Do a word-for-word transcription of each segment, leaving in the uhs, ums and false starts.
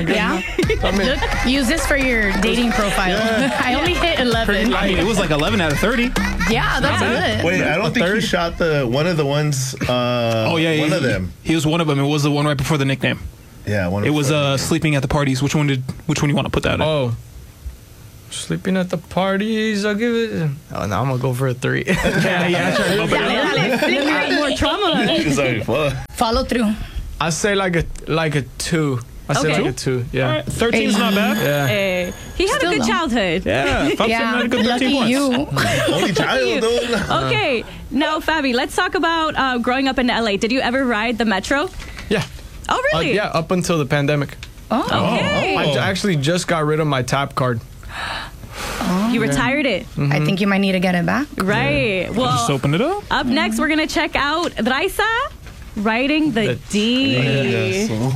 Yeah? Look, use this for your dating profile. Yeah. I only hit eleven. I mean, it was like eleven out of thirty. Yeah, that's good. Wait, I don't A think third? he shot the one of the ones. Uh, Oh, yeah. one he, of them. He was one of them. It was the one right before the nickname. Yeah, one. It of was the uh, sleeping at the parties. Which one did? Which one you want to put that in? Oh. Sleeping at the parties, I'll give it. Oh, no, I'm gonna go for a three. yeah, yeah. Sure. Dale, dale, flip me more trauma. It's already fun. Follow through. I say like a like a two. I say Okay. like a two. Yeah. All right, thirteen's not bad. Yeah. Hey, he had Still a good though. childhood. Yeah, Fab's Yeah, had a good lucky thirteen points. you. Only child, dude. Okay, now Fabi, let's talk about uh, growing up in L A. Did you ever ride the metro? Yeah. Oh, Uh, really? yeah. Up until the pandemic. Oh. Okay. I j- actually just got rid of my tap card. You retired it. I think you might need to get it back. Right. Just Well, open it up. up next, we're going to check out Raisa riding the, The D. Yeah, so.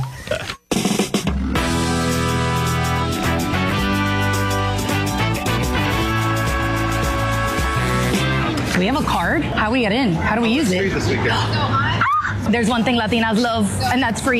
Do we have a card? How do we get in? How do we use it? This weekend. There's one thing Latinas love, and that's free.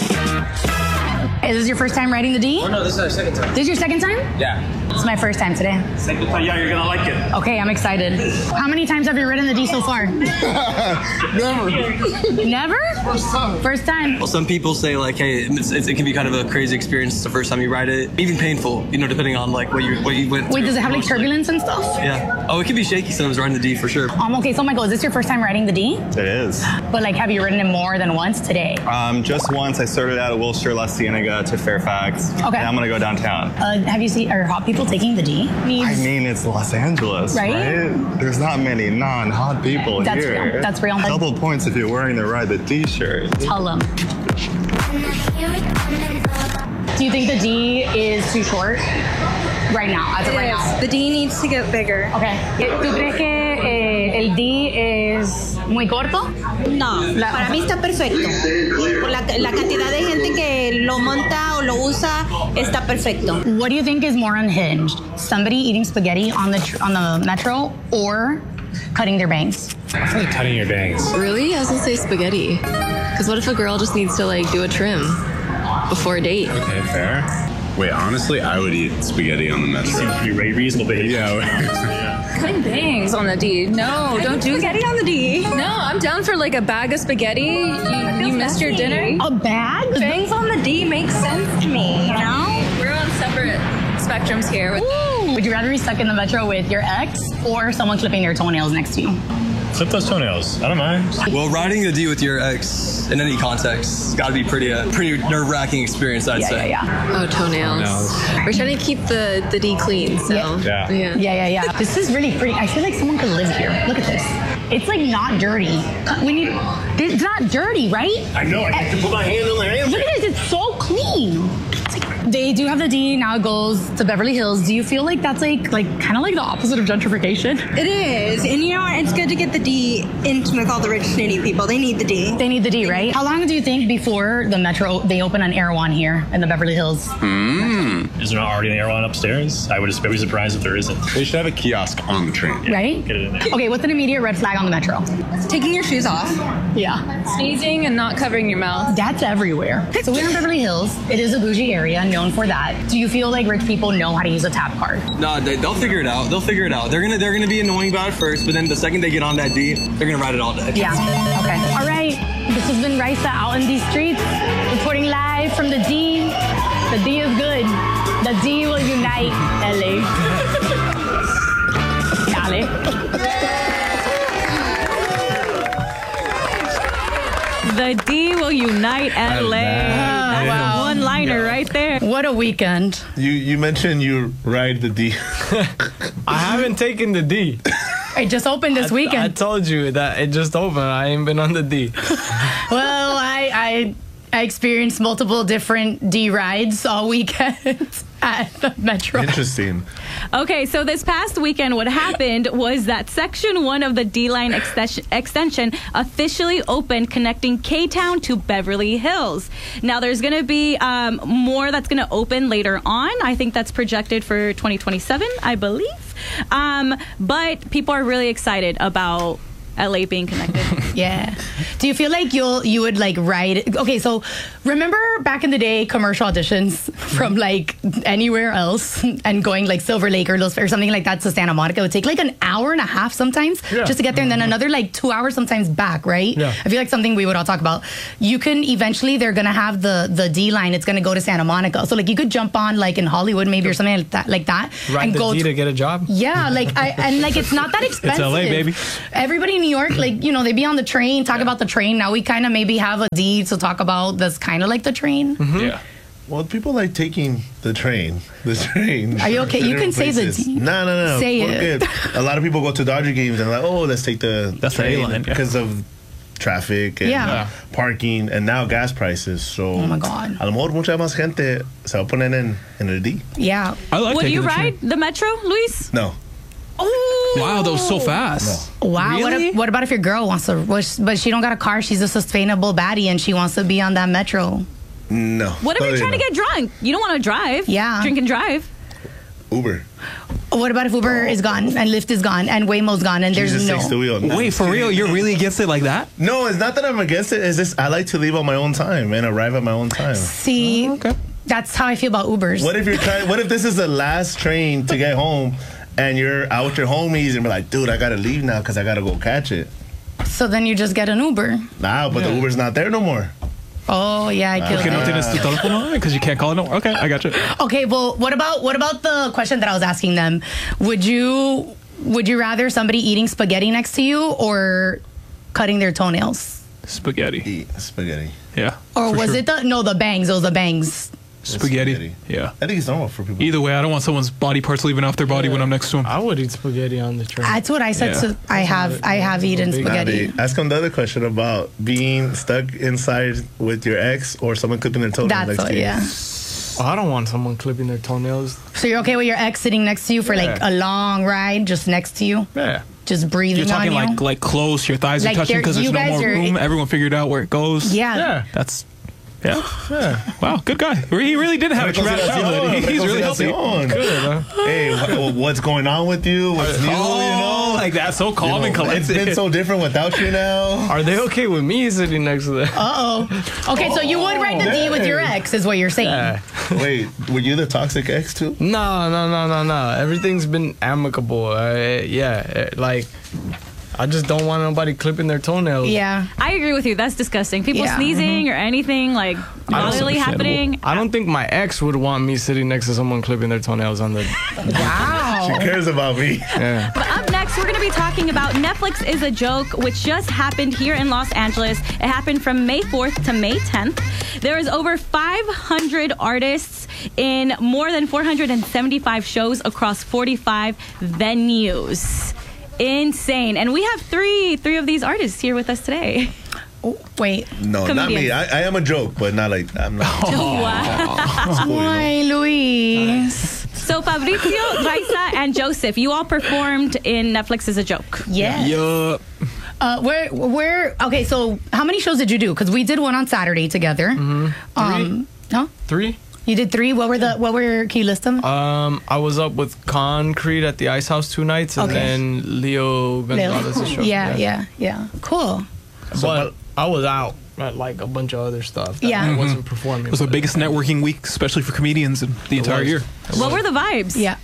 Is this your first time riding the D? Oh, no, this is our second time. This is your second time? Yeah. It's my first time today. Second time, yeah, you're gonna like it. Okay, I'm excited. How many times have you ridden the D so far? Never. Never? First time. First time. Well, some people say like, hey, it's, it's, it can be kind of a crazy experience the first time you ride it, even painful, you know, depending on like what you what you went. Wait, through does it have like emotionally. turbulence and stuff? Yeah. Oh, it can be shaky sometimes riding the D for sure. Um, okay, so Michael, is this your first time riding the D? It is. But like, have you ridden it more than once today? Um, just once, I started out at Wilshire, La Cienega to Fairfax. Okay. And I'm gonna go downtown. Uh, have you seen, are hot people taking the D? I mean, it's Los Angeles, Right? right? There's not many non-hot people That's here. real. That's real. Double points if you're wearing the Ride the D shirt. Tell them. Do you think the D is too short right now, as of right now? The D needs to get bigger. Okay. ¿Tú crees que eh, el D es muy corto? No, La- para mí está perfecto. Por la, la cantidad de gente que lo monta o lo usa, está perfecto. What do you think is more unhinged? Somebody eating spaghetti on the tr- on the metro or cutting their bangs? I feel like cutting your bangs. Really? I was gonna say spaghetti. Because what if a girl just needs to like do a trim before a date? Okay, fair. Wait, honestly, I would eat spaghetti on the metro. Seems pretty re- reasonable behavior. Yeah. Cutting bangs on the D. No, don't do Spaghetti on the D. No, I'm down for like a bag of spaghetti. You, you missed your dinner. A bag? Bangs on the D makes sense to me, you know? We're on separate spectrums here. With Ooh. Would you rather be stuck in the metro with your ex or someone clipping their toenails next to you? Clip those toenails. I don't mind. Well, riding the D with your ex in any context, it's got to be pretty uh, pretty nerve-wracking experience, I'd Yeah, say. yeah, yeah. oh, toenails. Toenails. We're trying to keep the, the D clean, so. Yeah. Yeah, yeah. yeah, yeah. This is really pretty. I feel like someone could live here. Look at this. It's like not dirty. We need. It's not dirty, right? I know. I have to put my hand on the hand. Look at this. It's so clean. They do have the D now. It goes to Beverly Hills. Do you feel like that's like like kind of like the opposite of gentrification? It is. And you know what? It's good to get the D in with all the rich, snitty people. They need the D. They need the D, right? How long do you think before the metro they open an Erewhon here in the Beverly Hills? Is there not already an airline upstairs? I would just be surprised if there isn't. They should have a kiosk on the train. Right? Get it in there. Okay, what's an immediate red flag on the metro? Taking your shoes off. Yeah. Sneezing and not covering your mouth. That's everywhere. So we're in Beverly Hills. It is a bougie area, known for that. Do you feel like rich people know how to use a tap card? No, they, they'll figure it out. They'll figure it out. They're gonna they're gonna be annoying about it first, but then the second they get on that D, they're gonna ride it all day. Yeah. Okay. All right. This has been Raisa out in these streets, reporting live from the D. The D is good. The D will unite L A. Dale. The D will unite L A. That's wow. a one-liner right there. What a weekend. You you mentioned you ride the D. I haven't taken the D. It just opened this I weekend. told you that it just opened. I ain't been on the D. Well, I, I I experienced multiple different D rides all weekend at the metro. Interesting. Okay, so this past weekend, what happened was that Section one of the D-Line extension, extension officially opened, connecting K-Town to Beverly Hills. Now, there's going to be um, more that's going to open later on. I think that's projected for twenty twenty-seven, I believe. Um, but people are really excited about L A being connected. Yeah. Do you feel like you'll you would like write? Okay, so remember back in the day, commercial auditions from like anywhere else and going like Silver Lake or Los or something like that to Santa Monica would take like an hour and a half sometimes Yeah. just to get there, and then another like two hours sometimes back, right? Yeah. I feel like something we would all talk about. You can eventually they're gonna have the the D line. It's gonna go to Santa Monica, so like you could jump on like in Hollywood maybe or something like that, like that, Ride and the go D to- to get a job. Yeah, like I and like it's not that expensive. L A, baby. Everybody in New York, like you know, they be on the train, talk about the train. Now we kind of maybe have a D to talk about that's kind of like the train. Yeah. Well, people like taking the train. The train. Are you okay? to You can different say the places. D. No, no, no. Say We're it. good. A lot of people go to Dodger games and like, oh, let's take the That's the train A-line, yeah. because of traffic and Yeah. uh, parking and now gas prices. So, Oh my God. a lo mejor mucha más gente se va a poner en, en el D. Yeah. I like Would taking you the ride train. the metro, Luis? No. Oh. Wow, that was so fast. Wow. What, Really? if, what about if your girl wants to, was- but she don't got a car? She's a sustainable baddie and she wants to be on that metro. No. What if you're Totally trying to no. get drunk? You don't want to drive. Yeah. Drink and drive. Uber. What about if Uber is gone and Lyft is gone and Waymo's gone and there's Jesus takes the no? wheel. No. Wait, for real? You're really against it like that? No, it's not that I'm against it. It's just I like to leave on my own time and arrive at my own time. See, Okay. that's how I feel about Ubers. What if you're trying? What if this is the last train to get home, and you're out with your homies, and we're like, dude, I gotta leave now because I gotta go catch it. So then you just get an Uber. Nah, but the Uber's not there no more. Oh yeah, I killed Okay, no it. tienes tu teléfono because you can't call it. No. Okay, I got you. Okay, well, what about what about the question that I was asking them? Would you would you rather somebody eating spaghetti next to you or cutting their toenails? Spaghetti. Eat spaghetti. Yeah. Or for was sure. it the no the bangs? Those the bangs. spaghetti? Spaghetti. Yeah. I think it's normal for people. Either way, I don't want someone's body parts leaving off their body when I'm next to them. I would eat spaghetti on the train. That's what I said. Yeah. To I have I have eaten Big spaghetti. Nadi, ask him the other question about being stuck inside with your ex or someone clipping their toenails That's next what, to you. yeah. Oh, I don't want someone clipping their toenails. So you're okay with your ex sitting next to you for like Yeah. a long ride, just next to you, Yeah. just breathing You're talking on you? like like close. Your thighs Like are touching they're- because there's you no guys more are- room. Everyone figured out where it goes. yeah. Yeah. That's yeah. Yeah. Wow, good guy. He really did have a traumatic childhood. He's really healthy. Good, huh? Hey, wh- what's going on with you? What's new? Oh, you know? like that. So calm and It's collected. been so different without you now. Are they okay with me sitting next to them? Uh oh. Okay, so you would ride the D with your ex, is what you're saying. Yeah. Wait, were you the toxic ex too? No, no, no, no, no. Everything's been amicable. Uh, yeah, uh, like I just don't want nobody clipping their toenails. Yeah. I agree with you. That's disgusting. People Yeah. sneezing or anything like bodily happening. I don't think my ex would want me sitting next to someone clipping their toenails on the. Wow. Who cares about me? Yeah. But up next, we're going to be talking about Netflix is a Joke, which just happened here in Los Angeles. It happened from May fourth to May tenth. There is over five hundred artists in more than four hundred seventy-five shows across forty-five venues. Insane. And we have three three of these artists here with us today. Oh, wait. No, not me. Comedians. I, I am a joke, but not like I'm not. Wow. It's cool, you know? Hi, Luis. So Fabrizio, Raisa, and Joseph, you all performed in Netflix is a Joke. Yes. Yup. Uh, where, where, okay, so how many shows did you do? Because we did one on Saturday together. Mm-hmm. Um, huh? Three. You did three? What were the, what were, can you list them? Um, I was up with Concrete at the Ice House two nights, and Okay. then Leo Gonzalez's show. yeah, yeah, yeah. Cool. But I was out at like a bunch of other stuff. That Yeah. I Mhm. wasn't performing. It was the but biggest networking week, especially for comedians in the entire was. year. What were the vibes? Yeah.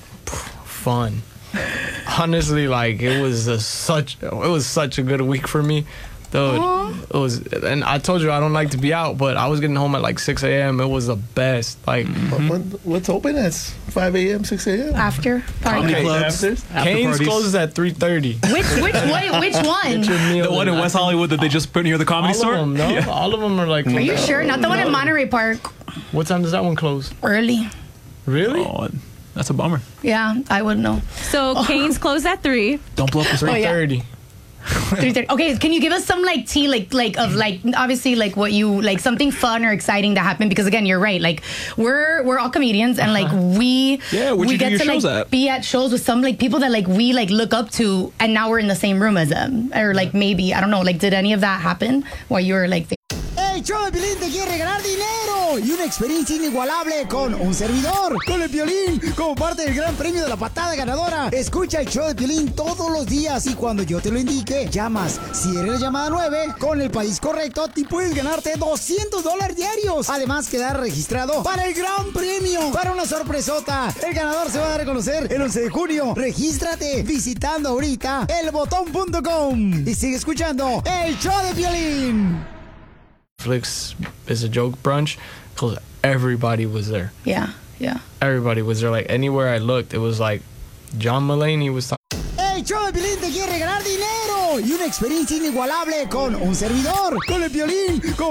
fun. Honestly, like it was a such it was such a good week for me. Though it was, and I told you I don't like to be out, but I was getting home at like six a.m. It was the best. Like, What, what, what's open at five a.m., six a.m.? After party. Comedy Okay. clubs, Afters? after Cane's parties. closes at three thirty. Which, which, wait, which one? The one in West Hollywood that they just put near the comedy All store? of them, no, Yeah. all of them are like. Are you sure? Not the one in Monterey Park. What time does that one close? Early. Really? Oh, that's a bummer. Yeah, I would know. So Cane's closed at three. Don't blow up the Oh, screen. yeah. thirty. three thirty. Okay, can you give us some like tea, like like of like obviously like what you like something fun or exciting that happened? Because again, you're right. Like we're we're all comedians and like we Yeah, where'd we you do get your to shows like at? be at shows with some like people that like we like look up to, and now we're in the same room as them, or like maybe I don't know. Like, did any of that happen while you were like? ¡Hey, show de Pilín te quiere ganar dinero! dinero y una experiencia inigualable con un servidor, con el Piolín, como parte del gran premio de la patada ganadora. Escucha el show de Piolín todos los días y cuando yo te lo indique, llamas. Si eres la llamada nueve, con el país correcto, te puedes ganarte doscientos dólares diarios. Además, quedar registrado para el gran premio, para una sorpresota. El ganador se va a dar a conocer el once de junio. Regístrate visitando ahorita el botón punto com y sigue escuchando el show de Piolín. Netflix is a joke brunch because everybody was there. Yeah, yeah. Everybody was there. Like anywhere I looked, it was like John Mulaney was talking. El show de Piolín te quiere regalar dinero y una experiencia inigualable con un servidor, con el Piolín. Con